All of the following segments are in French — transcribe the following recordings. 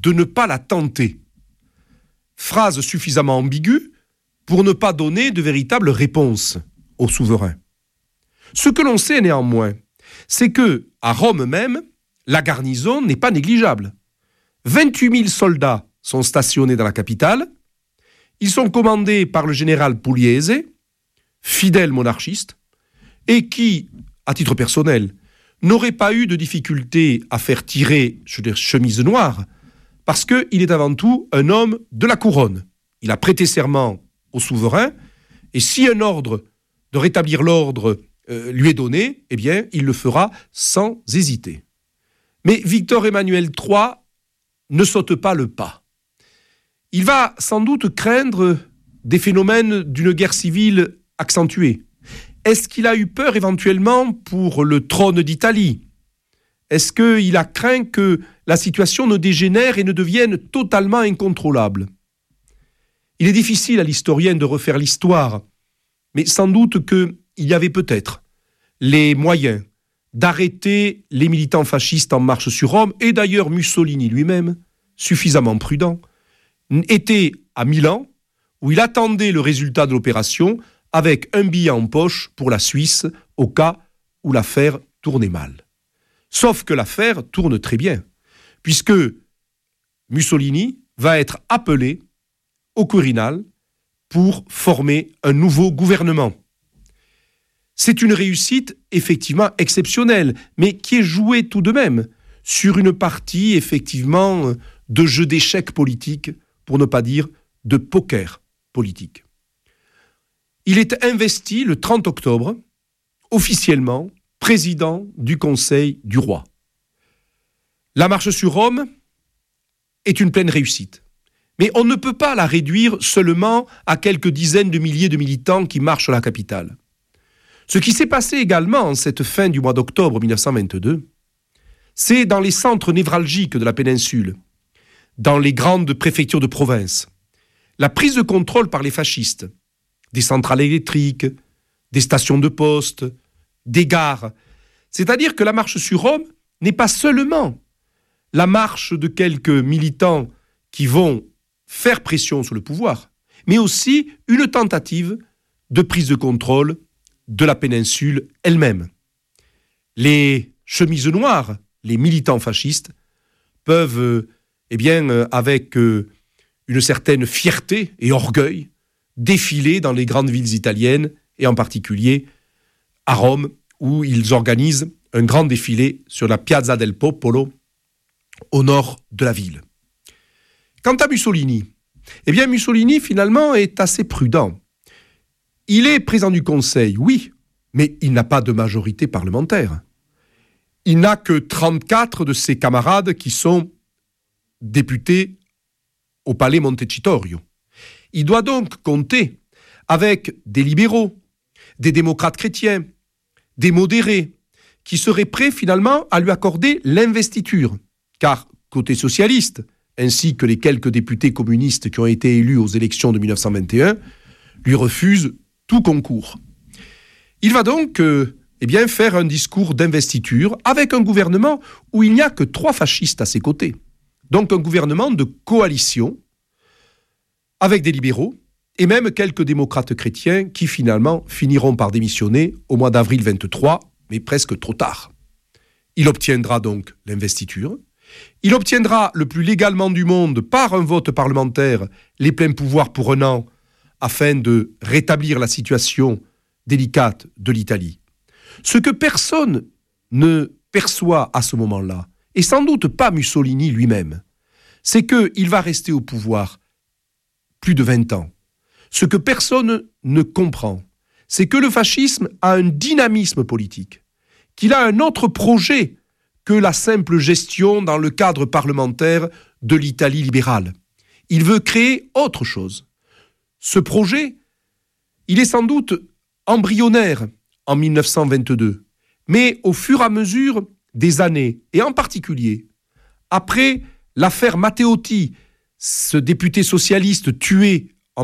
de ne pas la tenter. Phrase suffisamment ambiguë pour ne pas donner de véritable réponse au souverain. Ce que l'on sait néanmoins, c'est que, à Rome même, la garnison n'est pas négligeable. 28 000 soldats sont stationnés dans la capitale. Ils sont commandés par le général Pugliese, fidèle monarchiste, et qui, à titre personnel, n'aurait pas eu de difficulté à faire tirer chemise noire, parce qu'il est avant tout un homme de la couronne. Il a prêté serment au souverain, et si un ordre de rétablir l'ordre lui est donné, eh bien, il le fera sans hésiter. Mais Victor Emmanuel III ne saute pas le pas. Il va sans doute craindre des phénomènes d'une guerre civile accentuée. Est-ce qu'il a eu peur éventuellement pour le trône d'Italie ? Est-ce qu'il a craint que la situation ne dégénère et ne devienne totalement incontrôlable ? Il est difficile à l'historien de refaire l'histoire, mais sans doute qu'il y avait peut-être les moyens d'arrêter les militants fascistes en marche sur Rome, et d'ailleurs Mussolini lui-même, suffisamment prudent, était à Milan, où il attendait le résultat de l'opération avec un billet en poche pour la Suisse au cas où l'affaire tournait mal. Sauf que l'affaire tourne très bien, puisque Mussolini va être appelé au Quirinal pour former un nouveau gouvernement. C'est une réussite effectivement exceptionnelle, mais qui est jouée tout de même sur une partie effectivement de jeu d'échecs politique, pour ne pas dire de poker politique. Il est investi le 30 octobre, officiellement, président du Conseil du roi. La marche sur Rome est une pleine réussite. Mais on ne peut pas la réduire seulement à quelques dizaines de milliers de militants qui marchent à la capitale. Ce qui s'est passé également en cette fin du mois d'octobre 1922, c'est dans les centres névralgiques de la péninsule, dans les grandes préfectures de province, la prise de contrôle par les fascistes des centrales électriques, des stations de poste, des gares. C'est-à-dire que la marche sur Rome n'est pas seulement la marche de quelques militants qui vont faire pression sur le pouvoir, mais aussi une tentative de prise de contrôle de la péninsule elle-même. Les chemises noires, les militants fascistes, peuvent, avec une certaine fierté et orgueil, défiler dans les grandes villes italiennes, et en particulier à Rome, où ils organisent un grand défilé sur la Piazza del Popolo, au nord de la ville. Quant à Mussolini, Mussolini, finalement, est assez prudent. Il est président du Conseil, oui, mais il n'a pas de majorité parlementaire. Il n'a que 34 de ses camarades qui sont députés au palais Montecitorio. Il doit donc compter avec des libéraux, des démocrates chrétiens, des modérés, qui seraient prêts finalement à lui accorder l'investiture. Car, côté socialiste, ainsi que les quelques députés communistes qui ont été élus aux élections de 1921, lui refusent tout concours. Il va donc faire un discours d'investiture avec un gouvernement où il n'y a que 3 fascistes à ses côtés. Donc un gouvernement de coalition avec des libéraux et même quelques démocrates chrétiens qui finalement finiront par démissionner au mois d'avril 23, mais presque trop tard. Il obtiendra donc l'investiture. Il obtiendra le plus légalement du monde, par un vote parlementaire, les pleins pouvoirs pour un an, afin de rétablir la situation délicate de l'Italie. Ce que personne ne perçoit à ce moment-là, et sans doute pas Mussolini lui-même, c'est qu'il va rester au pouvoir plus de 20 ans. Ce que personne ne comprend, c'est que le fascisme a un dynamisme politique, qu'il a un autre projet que la simple gestion dans le cadre parlementaire de l'Italie libérale. Il veut créer autre chose. Ce projet, il est sans doute embryonnaire en 1922, mais au fur et à mesure des années, et en particulier après l'affaire Matteotti, ce député socialiste tué en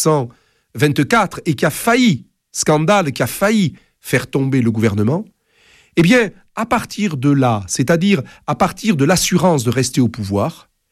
1924 et qui a failli, scandale qui a failli faire tomber le gouvernement, à partir de là, c'est-à-dire à partir de l'assurance de rester au pouvoir,